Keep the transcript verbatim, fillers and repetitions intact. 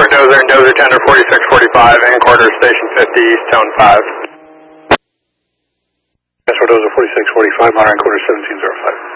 Dozer and Dozer Tender forty-six forty-five, and quarter station fifty, East Tone five. Metro Dozer forty-six forty-five, Monterey quarter seventeen zero five.